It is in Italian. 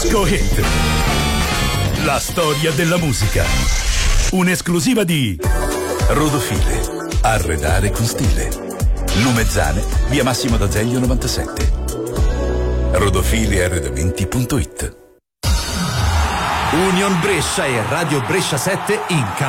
Disco Hit. La storia della musica. Un'esclusiva di Rodofile. Arredare con stile. Lumezzane, via Massimo d'Azeglio 97. Rodofilearredamenti.it. Union Brescia e Radio Brescia 7 in